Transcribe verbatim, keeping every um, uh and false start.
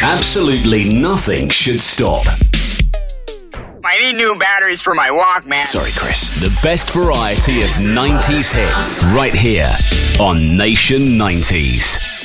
Absolutely nothing should stop. I need new batteries for my Walkman. Sorry, Chris. The best variety of nineties hits right here on Nation nineties.